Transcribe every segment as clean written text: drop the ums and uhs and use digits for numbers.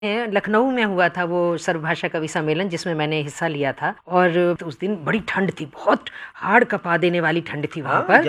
लखनऊ में हुआ था वो सर्वभाषा कवि सम्मेलन जिसमें मैंने हिस्सा लिया था। और उस दिन बड़ी ठंड थी, बहुत हाड़ कपा देने वाली ठंड थी वहाँ पर।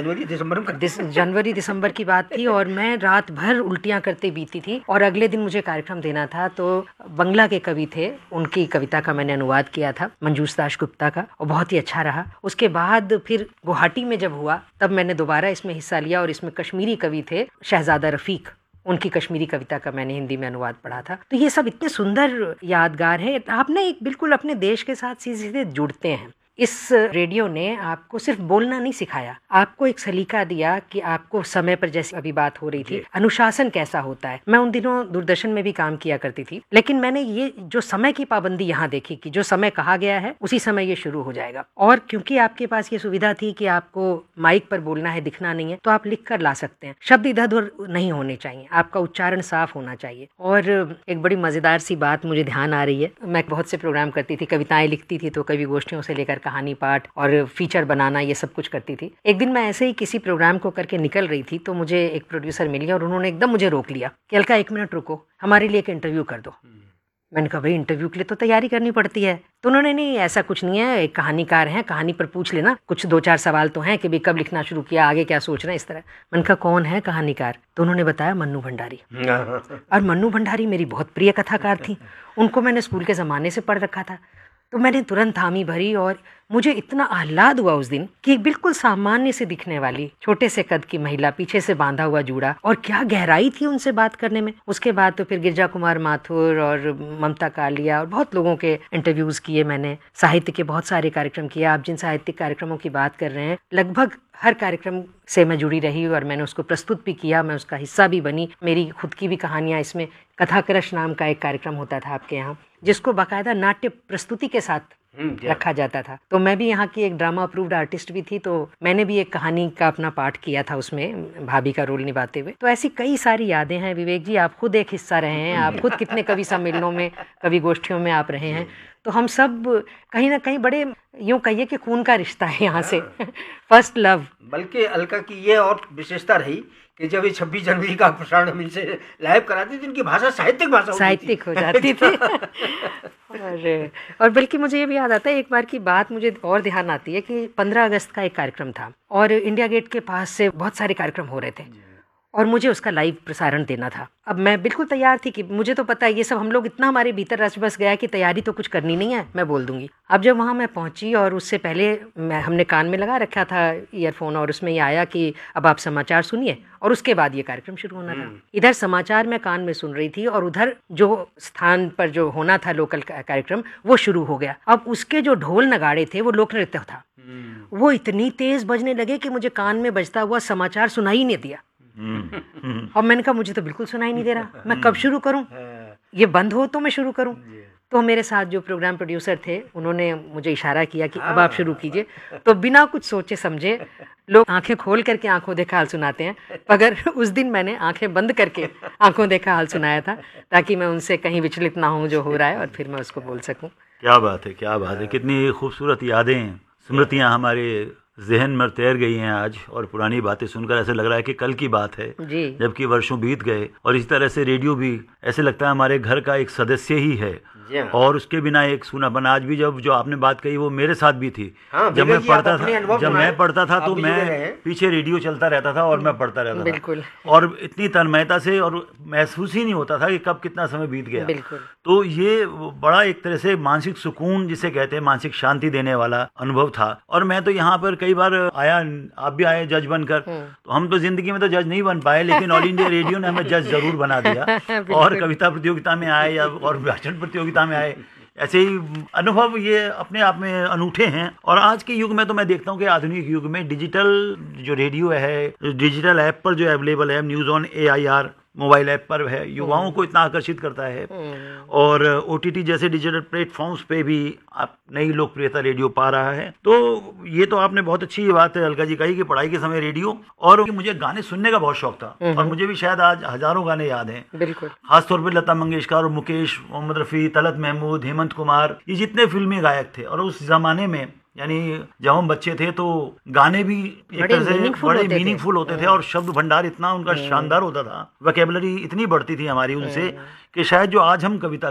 जनवरी दिसंबर की बात थी और मैं रात भर उल्टियाँ करते बीती थी। और अगले दिन मुझे कार्यक्रम देना था, तो बंगला के कवि थे, उनकी कविता का मैंने अनुवाद किया था, मंजूष दास गुप्ता का, और बहुत ही अच्छा रहा। उसके बाद फिर गुवाहाटी में जब हुआ तब मैंने दोबारा इसमें हिस्सा लिया और इसमें कश्मीरी कवि थे शहजादा रफीक, उनकी कश्मीरी कविता का मैंने हिंदी में अनुवाद पढ़ा था। तो ये सब इतने सुंदर यादगार है। आप ना एक बिल्कुल अपने देश के साथ सीधे जुड़ते हैं। इस रेडियो ने आपको सिर्फ बोलना नहीं सिखाया, आपको एक सलीका दिया कि आपको समय पर, जैसे अभी बात हो रही थी, अनुशासन कैसा होता है। मैं उन दिनों दूरदर्शन में भी काम किया करती थी, लेकिन मैंने ये जो समय की पाबंदी यहाँ देखी कि जो समय कहा गया है उसी समय ये शुरू हो जाएगा। और क्योंकि आपके पास ये सुविधा थी कि आपको माइक पर बोलना है, दिखना नहीं है, तो आप लिख कर ला सकते हैं। शब्द इधर उधर नहीं होने चाहिए, आपका उच्चारण साफ होना चाहिए। और एक बड़ी मजेदार सी बात मुझे ध्यान आ रही है, मैं बहुत से प्रोग्राम करती थी, कविताएं लिखती थी, तो कवि गोष्ठियों से लेकर कहानी पाठ और फीचर बनाना, ये सब कुछ करती थी। एक दिन मैं ऐसे ही किसी प्रोग्राम को करके निकल रही थी, तो मुझे एक प्रोड्यूसर मिल गया और उन्होंने एकदम मुझे रोक लिया कि अलका 1 मिनट रुको, हमारे लिए एक इंटरव्यू कर दो। मैंने कहा भाई इंटरव्यू के लिए तो तैयारी करनी पड़ती है। तो उन्होंने, नहीं ऐसा कुछ नहीं है, एक कहानीकार हैं, कहानी पर पूछ लेना, कुछ 2-4 सवाल तो हैं कि भाई कब लिखना शुरू किया, आगे क्या सोच रहे हैं, इस तरह। मैंने कहा कौन है कहानीकार? तो उन्होंने बताया मन्नू भंडारी। और मन्नू भंडारी मेरी बहुत प्रिय कथाकार थी, उनको मैंने स्कूल के ज़माने से पढ़ रखा था। तो मैंने तुरंत हामी भरी और मुझे इतना आह्लाद हुआ उस दिन कि बिल्कुल सामान्य से दिखने वाली छोटे से कद की महिला, पीछे से बांधा हुआ जूड़ा, और क्या गहराई थी उनसे बात करने में। उसके बाद तो फिर गिरजा कुमार माथुर और ममता कालिया और बहुत लोगों के इंटरव्यूज़ किए मैंने, साहित्य के बहुत सारे कार्यक्रम किए। आप जिन साहित्यिक कार्यक्रमों की बात कर रहे हैं, लगभग हर कार्यक्रम से मैं जुड़ी रही और मैंने उसको प्रस्तुत भी किया, मैं उसका हिस्सा भी बनी। मेरी खुद की भी कहानियाँ इसमें, कथाक्रश नाम का एक कार्यक्रम होता था आपके यहाँ, जिसको बाकायदा नाट्य प्रस्तुति के साथ रखा जाता था। तो मैं भी यहाँ की एक ड्रामा अप्रूव्ड आर्टिस्ट भी थी, तो मैंने भी एक कहानी का अपना पाठ किया था उसमें, भाभी का रोल निभाते हुए। तो ऐसी कई सारी यादें हैं। विवेक जी, आप खुद एक हिस्सा रहे हैं, आप खुद कितने कवि सम्मेलनों में, कवि गोष्ठियों में आप रहे हैं। तो हम सब कहीं ना कहीं बड़े, यूँ कहिए कि खून का रिश्ता है यहाँ से, फर्स्ट लव। बल्कि अलका की ये और विशेषता रही कि जब ये 26 जनवरी का प्रसारण हम इनसे लाइव कराते थे, इनकी भाषा साहित्यिक हो जाती थी। और बल्कि मुझे ये भी याद आता है, एक बार की बात मुझे और ध्यान आती है कि 15 अगस्त का एक कार्यक्रम था और इंडिया गेट के पास से बहुत सारे कार्यक्रम हो रहे थे और मुझे उसका लाइव प्रसारण देना था। अब मैं बिल्कुल तैयार थी कि मुझे तो पता है ये सब, हम लोग इतना हमारे भीतर रच बस गया कि तैयारी तो कुछ करनी नहीं है, मैं बोल दूंगी। अब जब वहाँ मैं पहुँची और उससे पहले हमने कान में लगा रखा था ईयरफोन, और उसमें ये आया कि अब आप समाचार सुनिए, और उसके बाद ये कार्यक्रम शुरू होना था। इधर समाचार मैं कान में सुन रही थी और उधर जो स्थान पर जो होना था लोकल कार्यक्रम, वो शुरू हो गया। अब उसके जो ढोल नगाड़े थे, वो लोक नृत्य था, वो इतनी तेज बजने लगे कि मुझे कान में बजता हुआ समाचार सुनाई नहीं दिया। और मैंने कहा मुझे तो बिल्कुल सुनाई नहीं दे रहा, मैं कब शुरू करूं, ये बंद हो तो मैं शुरू करूं। तो मेरे साथ जो प्रोग्राम प्रोड्यूसर थे, उन्होंने मुझे इशारा किया कि अब आप शुरू कीजिए। तो बिना कुछ सोचे समझे, लोग आंखें खोल करके आंखों देखा हाल सुनाते हैं, मगर उस दिन मैंने आंखें बंद करके आंखों देखा हाल सुनाया था, ताकि मैं उनसे कहीं विचलित ना हूं जो हो रहा है, और फिर मैं उसको बोल सकूं। क्या बात है, क्या बात है, कितनी खूबसूरत यादें, स्मृतियां हमारे जहन में तैर गई हैं आज। और पुरानी बातें सुनकर ऐसे लग रहा है कि कल की बात है, जबकि वर्षों बीत गए। और इस तरह से रेडियो भी ऐसे लगता है हमारे घर का एक सदस्य ही है, और उसके बिना एक सूनापन। आज भी जब जो आपने बात कही वो मेरे साथ भी थी। जब मैं पढ़ता था तो मैं पीछे रेडियो चलता रहता था और मैं पढ़ता रहता था, और इतनी तन्मयता से, और महसूस ही नहीं होता था कि कब कितना समय बीत गया। तो ये बड़ा एक तरह से मानसिक सुकून जिसे कहते हैं, मानसिक शांति देने वाला अनुभव था। और मैं तो यहाँ पर कई बार आया, आप भी आए जज बनकर, तो हम तो जिंदगी में तो जज नहीं बन पाए, लेकिन ऑल इंडिया रेडियो ने हमें जज जरूर बना दिया। और कविता प्रतियोगिता में आए या और भाषण प्रतियोगिता में आए, ऐसे ही अनुभव ये अपने आप में अनूठे हैं। और आज के युग में तो मैं देखता हूँ कि आधुनिक युग में डिजिटल जो रेडियो है, डिजिटल ऐप पर जो अवेलेबल है, news on AIR mobile app पर है, युवाओं को इतना आकर्षित करता है। और OTT जैसे डिजिटल प्लेटफॉर्म्स पे भी आप नई लोकप्रियता रेडियो पा रहा है। तो ये तो आपने बहुत अच्छी बात है अलका जी कही कि पढ़ाई के समय रेडियो, और मुझे गाने सुनने का बहुत शौक था, और मुझे भी शायद आज हजारों गाने याद हैं। बिल्कुल, खासतौर पर लता मंगेशकर और मुकेश, मोहम्मद रफ़ी, तलत महमूद, हेमंत कुमार, ये जितने फिल्मी गायक थे। और उस जमाने में यानी जब हम बच्चे थे तो गाने भी एक तरह से बड़े मीनिंगफुल होते थे और शब्द भंडार इतना उनका शानदार होता था, वोकैबुलरी इतनी बढ़ती थी हमारी उनसे कि शायद जो आज हम कविता